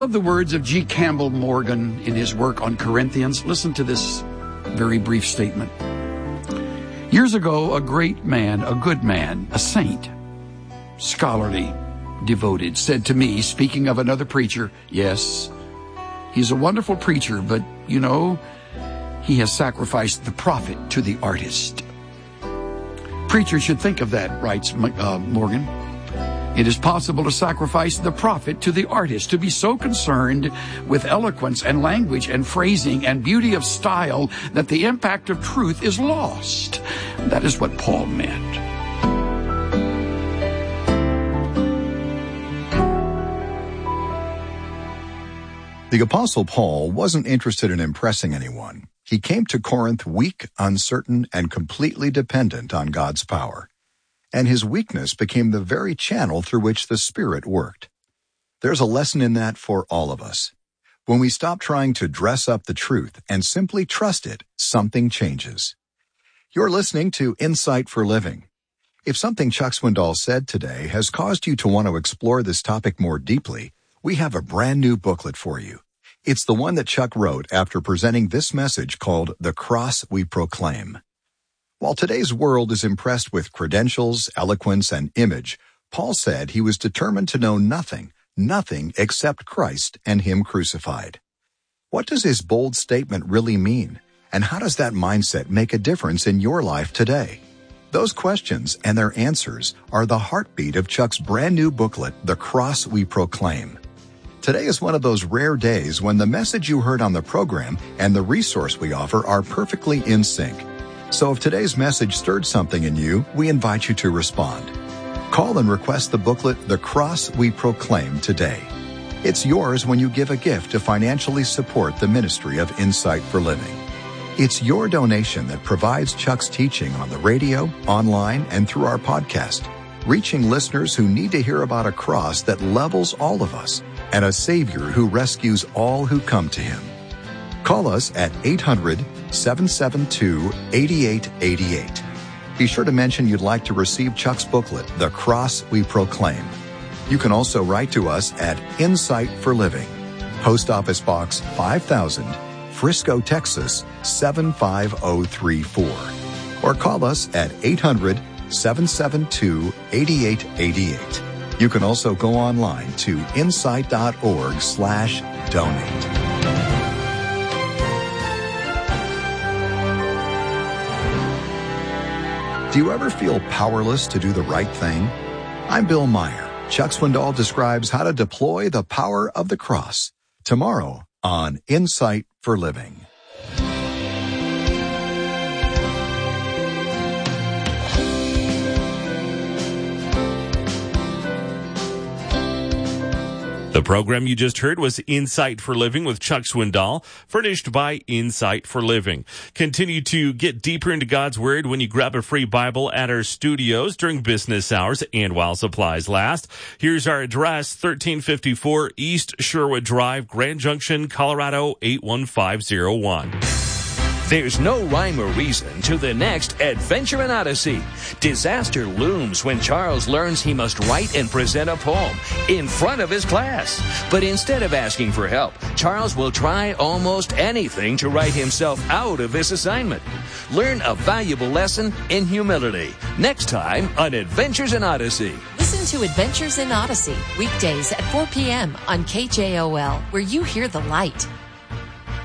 Of the words of G. Campbell Morgan in his work on Corinthians, listen to this very brief statement. Years ago, a great man, a good man, a saint, scholarly, devoted, said to me, speaking of another preacher, yes, he's a wonderful preacher, but, you know, he has sacrificed the prophet to the artist. Preachers should think of that, writes Morgan. It is possible to sacrifice the prophet to the artist, to be so concerned with eloquence and language and phrasing and beauty of style that the impact of truth is lost. That is what Paul meant. The Apostle Paul wasn't interested in impressing anyone. He came to Corinth weak, uncertain, and completely dependent on God's power. And his weakness became the very channel through which the Spirit worked. There's a lesson in that for all of us. When we stop trying to dress up the truth and simply trust it, something changes. You're listening to Insight for Living. If something Chuck Swindoll said today has caused you to want to explore this topic more deeply, we have a brand new booklet for you. It's the one that Chuck wrote after presenting this message called The Cross We Proclaim. While today's world is impressed with credentials, eloquence, and image, Paul said he was determined to know nothing except Christ and Him crucified. What does his bold statement really mean? And how does that mindset make a difference in your life today? Those questions and their answers are the heartbeat of Chuck's brand new booklet, The Cross We Proclaim. Today is one of those rare days when the message you heard on the program and the resource we offer are perfectly in sync. So if today's message stirred something in you, we invite you to respond. Call and request the booklet, The Cross We Proclaim, today. It's yours when you give a gift to financially support the ministry of Insight for Living. It's your donation that provides Chuck's teaching on the radio, online, and through our podcast, reaching listeners who need to hear about a cross that levels all of us and a Savior who rescues all who come to Him. Call us at 800-772-8888. Be sure to mention you'd like to receive Chuck's booklet, The Cross We Proclaim. You can also write to us at Insight for Living, Post Office Box 5000, Frisco, Texas 75034. Or call us at 800-772-8888. You can also go online to insight.org/donate. Do you ever feel powerless to do the right thing? I'm Bill Meyer. Chuck Swindoll describes how to deploy the power of the cross tomorrow on Insight for Living. The program you just heard was Insight for Living with Chuck Swindoll, furnished by Insight for Living. Continue to get deeper into God's Word when you grab a free Bible at our studios during business hours and while supplies last. Here's our address, 1354 East Sherwood Drive, Grand Junction, Colorado 81501. There's no rhyme or reason to the next Adventure in Odyssey. Disaster looms when Charles learns he must write and present a poem in front of his class. But instead of asking for help, Charles will try almost anything to write himself out of this assignment. Learn a valuable lesson in humility. Next time on Adventures in Odyssey. Listen to Adventures in Odyssey, weekdays at 4 p.m. on KJOL, where you hear the light.